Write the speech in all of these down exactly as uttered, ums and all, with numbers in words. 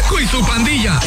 Flaco y su pandilla.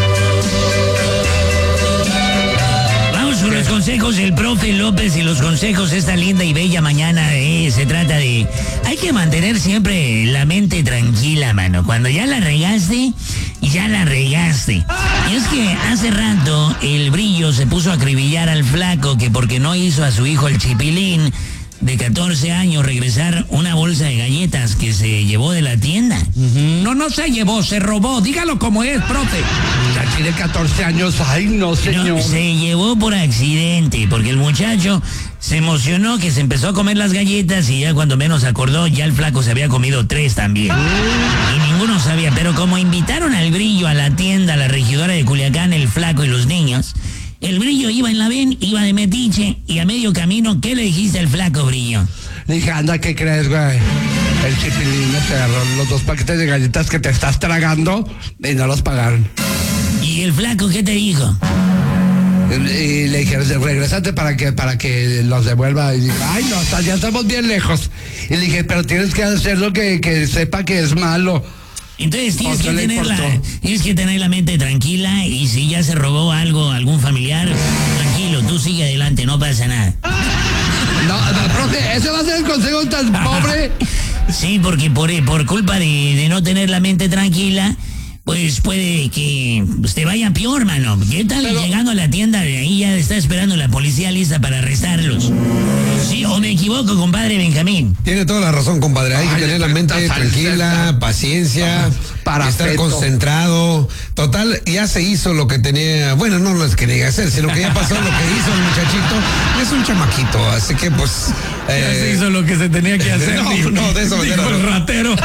Vamos con los consejos del profe López y los consejos esta linda y bella mañana. Eh, se trata de... Hay que mantener siempre la mente tranquila, mano. Cuando ya la regaste, ya la regaste. Y es que hace rato el Brillo se puso a acribillar al Flaco que porque no hizo a su hijo el Chipilín de catorce años regresar una bolsa de galletas que se llevó de la tienda. Uh-huh. No, no se llevó, se robó. Dígalo como es, profe. Ya tiene catorce años. Ay, no, señor. No, se llevó por accidente, porque el muchacho se emocionó que se empezó a comer las galletas y ya cuando menos acordó, ya el Flaco se había comido tres también. Uh. Y ninguno sabía, pero como invitaron al Brillo a la tienda, a la regidora de Culiacán, el Flaco y los niños, el Brillo iba en la ven, iba de metiche, y a medio camino, ¿qué le dijiste al Flaco, Brillo? Le dije, anda, ¿qué crees, güey? El Chipilín te agarró los dos paquetes de galletas que te estás tragando y no los pagaron. ¿Y el Flaco qué te dijo? Y le dije, regrésate para que para que los devuelva. Y dije, ay, no, hasta ya estamos bien lejos. Y le dije, pero tienes que hacerlo que, que sepa que es malo. Entonces tienes que, tener la, tienes que tener la mente tranquila y si ya se robó algo, algún familiar, tranquilo, tú sigue adelante, no pasa nada. No, no, profe, ¿ese va a ser el consejo tan pobre? Sí, porque por, por culpa de, de no tener la mente tranquila, pues puede que pues, te vaya peor, mano. ¿Qué tal? Pero... llegando a la tienda, de ahí ya está esperando la policía lista para arrestarlos. Sí, o me equivoco, compadre Benjamín. Tiene toda la razón, compadre. Hay Ay, que tener la mente tranquila, paciencia, para estar concentrado. Total, ya se hizo lo que tenía. Bueno, no lo que quería hacer, sino que ya pasó lo que hizo el muchachito. Es un chamaquito, así que pues. Ya eh... se hizo lo que se tenía que hacer. No, dijo, no, de eso dijo el ratero.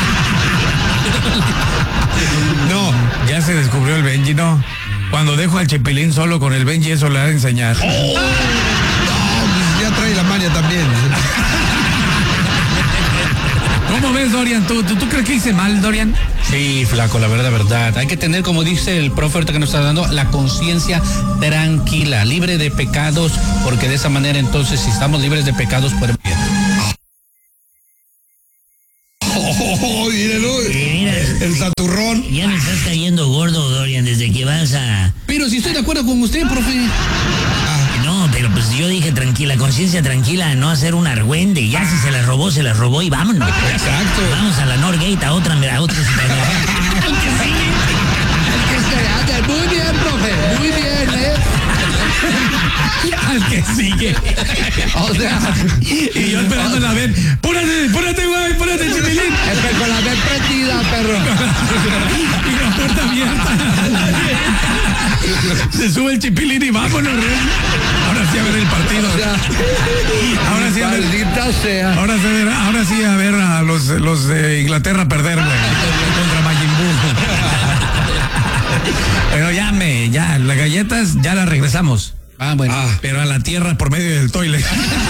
No, ya se descubrió el Benji, ¿no? Cuando dejo al Chipilín solo con el Benji, eso le va a enseñar. Oh, no, pues ya trae la maña también. ¿Cómo ves, Dorian? ¿Tú, tú, ¿Tú crees que hice mal, Dorian? Sí, Flaco, la verdad, verdad. Hay que tener, como dice el profe ahorita que nos está dando, la conciencia tranquila, libre de pecados, porque de esa manera, entonces, si estamos libres de pecados, podemos... Oh, míralo, mira, el saturrón. Ya me estás cayendo gordo, Dorian, desde que vas a... Pero si estoy de acuerdo con usted, profe. Ah. No, pero pues yo dije tranquila, conciencia tranquila, no hacer un argüende. Ya si se la robó, se la robó y vámonos. Exacto. Vamos a la Norgate, a otra, a otra Muy bien, profe, muy bien, ¿eh? Al que sigue. O sea, y yo esperando la ven. ¡Púrate, púrate, güey! ¡Púrate, Chipilín! Con la ven prendida, perro. Y la puerta abierta. Se sube el Chipilín y vámonos, ¿eh? Ahora sí a ver el partido. O sea, ahora sí a ver. Sea. Ahora sí a ver, ahora sí a ver a los, los de Inglaterra perder, güey. Contra Majin Buu. Pero ya me, ya, las galletas ya las regresamos. Ah, bueno. Ah, pero a la tierra por medio del toilet.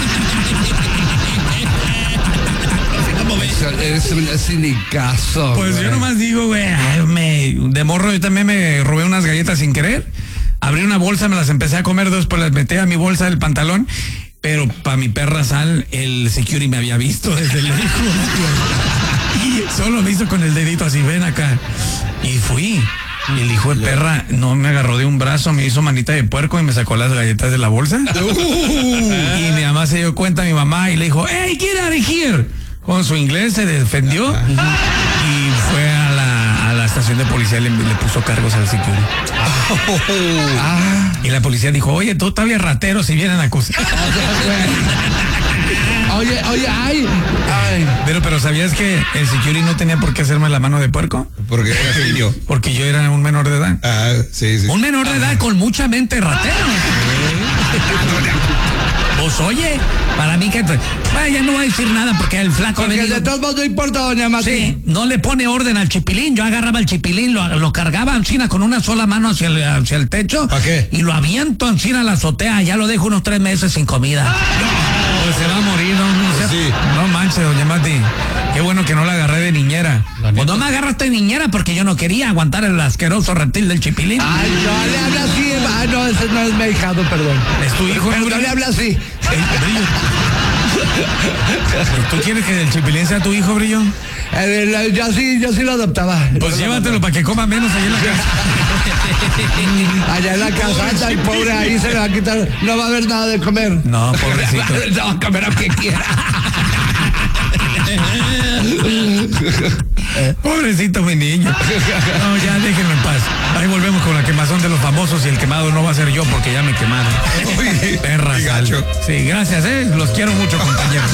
¿Cómo ves? Eres un cinicazo. Pues güey. Yo nomás digo, güey, me, de morro yo también me robé unas galletas sin querer. Abrí una bolsa, me las empecé a comer, después las metí a mi bolsa del pantalón. Pero para mi perra sal, el security me había visto desde lejos. Solo me hizo con el dedito así, ven acá. Y fui. Y el hijo de perra no me agarró de un brazo, me hizo manita de puerco y me sacó las galletas de la bolsa. Y mi mamá se dio cuenta, mi mamá, y le dijo, hey, get out of here. Con su inglés se defendió y fue a la, a la estación de policía y le, le puso cargos al security. Ah. Y la policía dijo, oye, tú todavía ratero si vienen a acusar. Oye, oye, ay, ay. Pero, pero ¿sabías que el security no tenía por qué hacerme la mano de puerco? Porque era niño. Porque yo era un menor de edad. Ah, sí, sí. Un menor de edad con mucha mente ratero. Pues oye, para mí que... Bueno, ya no voy a decir nada porque el Flaco... Porque venido, de todos modos no importa, doña Mati. Sí, no le pone orden al Chipilín. Yo agarraba el Chipilín, lo, lo cargaba encima con una sola mano hacia el, hacia el techo. ¿Para qué? Y lo aviento encima a la azotea. Ya lo dejo unos tres meses sin comida. No. Pues se va a morir, no, no, pues sí. No manches, doña Mati. Qué bueno que no la agarré de niñera. Pues no me agarraste de niñera porque yo no quería aguantar el asqueroso reptil del Chipilín. Ay, no le habla así. Ah, no, ese no es mi hijado, perdón. Es tu hijo. Pero no le habla así. ¿Tú quieres que el Chipilín sea tu hijo, Brillo? Eh, yo sí, yo sí lo adoptaba. Pues llévatelo para que coma menos allá en la casa. Allá en la casa, el pobre ahí se le va a quitar, no va a haber nada de comer. No, pobrecito. No va a comer lo que quiera. Pobrecito mi niño. No, ya déjenme en paz. Ahí volvemos con la quemazón de los famosos y el quemado no va a ser yo porque ya me quemaron. Perra sal. Sí, gracias, eh. Los quiero mucho, compañeros.